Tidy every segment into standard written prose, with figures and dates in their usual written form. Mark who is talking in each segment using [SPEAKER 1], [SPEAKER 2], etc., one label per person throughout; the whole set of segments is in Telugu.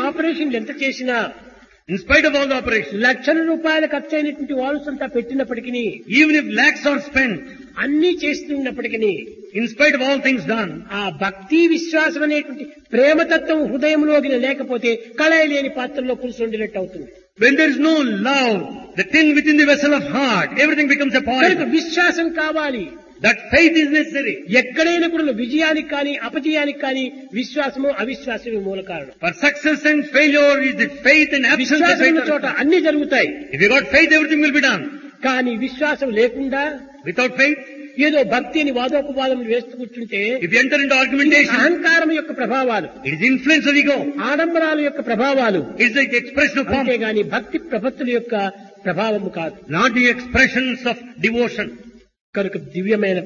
[SPEAKER 1] ఆపరేషన్లు ఎంత చేసినా,
[SPEAKER 2] in spite of all the operations,
[SPEAKER 1] లక్షల రూపాయల ఖర్చు అయినటువంటి వాల్స్ అంతా పెట్టినప్పటికీ,
[SPEAKER 2] even if lakhs are spent,
[SPEAKER 1] అన్ని చేస్తున్నప్పటికీ,
[SPEAKER 2] in spite of all things done,
[SPEAKER 1] ఆ భక్తి విశ్వాసం అనేటువంటి ప్రేమతత్వం హృదయంలోకి లేకపోతే కళాయి లేని పాత్రలో పులుసుండినట్టు అవుతుంది.
[SPEAKER 2] when there is no love, the tin within the vessel of heart, everything becomes a
[SPEAKER 1] కనుక
[SPEAKER 2] poison.
[SPEAKER 1] విశ్వాసం కావాలి.
[SPEAKER 2] That faith is necessary.
[SPEAKER 1] ఎక్కడైనా కూడా విజయానికి కానీ అపజయానికి కానీ విశ్వాసము అవిశ్వాసము మూల కారణం.
[SPEAKER 2] For success and failure is the faith and absence of
[SPEAKER 1] విశ్వాసం ఉన్న
[SPEAKER 2] faith.
[SPEAKER 1] చోట అన్ని జరుగుతాయి.
[SPEAKER 2] If you got faith, everything will be done.
[SPEAKER 1] కానీ విశ్వాసం లేకుండా
[SPEAKER 2] Without faith,
[SPEAKER 1] ఏదో భక్తిని వాదోపవాదములు వేస్తూ కూర్చుంటే
[SPEAKER 2] if you enter into argumentation,
[SPEAKER 1] అహంకారం యొక్క ప్రభావాలు,
[SPEAKER 2] it is influence of ego.
[SPEAKER 1] ఆడంబరాల యొక్క ప్రభావాలు,
[SPEAKER 2] It is the expression of pomp,
[SPEAKER 1] అంతేగాని భక్తి ప్రపత్తుల యొక్క ప్రభావము కాదు.
[SPEAKER 2] not the expressions of devotion.
[SPEAKER 1] కనుక దివ్యమైన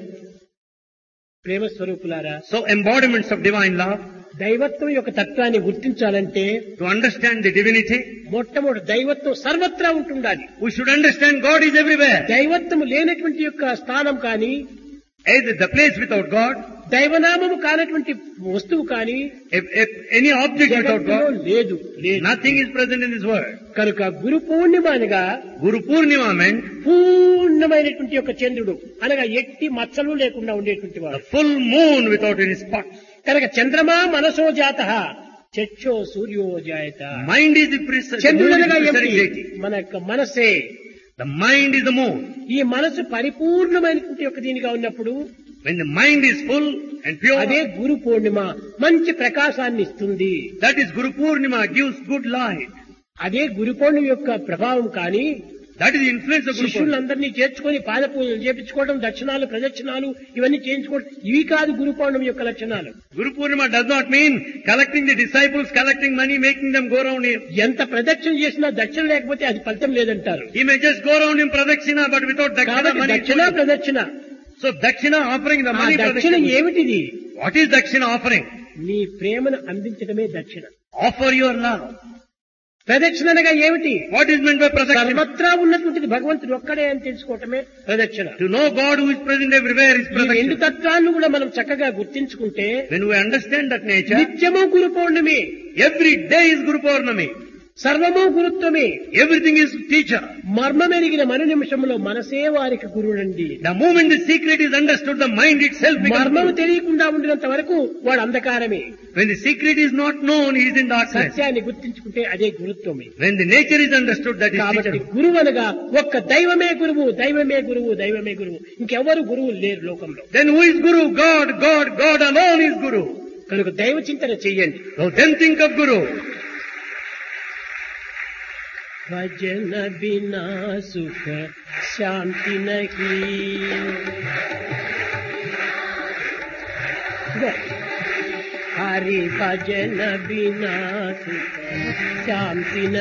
[SPEAKER 1] ప్రేమ స్వరూపులారా,
[SPEAKER 2] So embodiments of divine love,
[SPEAKER 1] దైవత్వం యొక్క తత్వాన్ని గుర్తించాలంటే
[SPEAKER 2] to understand the divinity,
[SPEAKER 1] మొట్టమొదటి దైవత్వం సర్వత్రా ఉంటుండాలి.
[SPEAKER 2] we should understand God is everywhere.
[SPEAKER 1] దైవత్వం లేనటువంటి యొక్క స్థానం కానీ,
[SPEAKER 2] Either the place without God,
[SPEAKER 1] దైవనామము కానటువంటి వస్తువు కానీ
[SPEAKER 2] if any object without
[SPEAKER 1] జగత్తులో
[SPEAKER 2] God,
[SPEAKER 1] లేదు.
[SPEAKER 2] nothing is present in this world.
[SPEAKER 1] కనుక గురు పూర్ణిమ అనగా
[SPEAKER 2] Guru Purnima meant
[SPEAKER 1] పూర్ణమైనటువంటి యొక్క చంద్రుడు అనగా ఎట్టి మచ్చలు లేకుండా ఉండేటువంటి
[SPEAKER 2] the
[SPEAKER 1] వాడు.
[SPEAKER 2] full moon without any spots.
[SPEAKER 1] కనుక చంద్రమా మనసో జాత చక్షో సూర్యో జాయత.
[SPEAKER 2] Mind is the precise
[SPEAKER 1] చంద్రుడనగా ఏమిటి?
[SPEAKER 2] deity.
[SPEAKER 1] మన యొక్క మనసే.
[SPEAKER 2] The mind is the moon.
[SPEAKER 1] ఈ మనసు పరిపూర్ణమైనటువంటి యొక్క దీనిగా ఉన్నప్పుడు
[SPEAKER 2] When the mind is full and
[SPEAKER 1] అదే
[SPEAKER 2] pure,
[SPEAKER 1] గురు పూర్ణిమ మంచి ప్రకాశాన్ని ఇస్తుంది.
[SPEAKER 2] that is Guru Purnima, gives good light.
[SPEAKER 1] అదే గురు పూర్ణిమ యొక్క ప్రభావం కానీ
[SPEAKER 2] That is the influence of Guru Purnima.
[SPEAKER 1] శిష్యులందరినీ చేర్చుకొని పాద పూజలు చేపించుకోవడం, దక్షిణాలు ప్రదక్షిణాలు ఇవన్నీ చేయించుకోవడం, ఇవి కాదు గురు పౌర్ణమి యొక్క లక్షణాలు.
[SPEAKER 2] Guru Purnima does not mean collecting the disciples, collecting money, making them go around him.
[SPEAKER 1] ఎంత ప్రదక్షిణ చేసినా దక్షిణ లేకపోతే అది ఫలితం లేదంటారు.
[SPEAKER 2] He may just go around in pradakshina, but without dakshina
[SPEAKER 1] కాబట్టి
[SPEAKER 2] money.
[SPEAKER 1] దక్షిణ ప్రదక్షిణ.
[SPEAKER 2] So dakshina offering the
[SPEAKER 1] ఆ
[SPEAKER 2] money
[SPEAKER 1] దక్షిణ
[SPEAKER 2] pradakshina.
[SPEAKER 1] ఏమిటిది?
[SPEAKER 2] What is dakshina offering?
[SPEAKER 1] నీ ప్రేమను అందించడమే దక్షిణ.
[SPEAKER 2] Offer your love.
[SPEAKER 1] ప్రదక్షిణ అనగా ఏమిటి?
[SPEAKER 2] What is meant by pradakshina?
[SPEAKER 1] సర్వత్రా ఉన్నటువంటిది భగవంతుడు ఒక్కడే అని తెలుసుకోవటమే ప్రదక్షిణ.
[SPEAKER 2] To know God who is present everywhere is
[SPEAKER 1] ఈ రెండు
[SPEAKER 2] pradakshina.
[SPEAKER 1] తత్వాలను కూడా మనం చక్కగా గుర్తించుకుంటే
[SPEAKER 2] When we understand that nature,
[SPEAKER 1] నిత్యము గురు పౌర్ణమి,
[SPEAKER 2] every day is Guru Purnami.
[SPEAKER 1] సర్వము గురుత్వమే.
[SPEAKER 2] Everything is teacher.
[SPEAKER 1] మర్మమెరిగిన మరు నిమిషంలో మనసే వారికి గురుడండి.
[SPEAKER 2] The moment the secret is understood, the mind itself becomes
[SPEAKER 1] మర్మము
[SPEAKER 2] Guru.
[SPEAKER 1] తెలియకుండా ఉండినంత వరకు వాడు అంధకారమే.
[SPEAKER 2] When the secret is not known, he is in darkness.
[SPEAKER 1] సత్యాన్ని గుర్తించుకుంటే అదే గురుత్వమే.
[SPEAKER 2] When the nature is understood, that is
[SPEAKER 1] కాబట్టి
[SPEAKER 2] teacher.
[SPEAKER 1] గురువు అనగా ఒక్క దైవమే గురువు, దైవమే గురువు, దైవమే గురువు. ఇంకెవరు గురువులు లేరు లోకంలో.
[SPEAKER 2] Then who is Guru? God, God, God alone is Guru.
[SPEAKER 1] కనుక దైవ చింతన చెయ్యండి.
[SPEAKER 2] So then think of Guru.
[SPEAKER 1] భజన బినా సుఖ శాంతి నహీ. హరి భజన బినా సుఖ శాంతి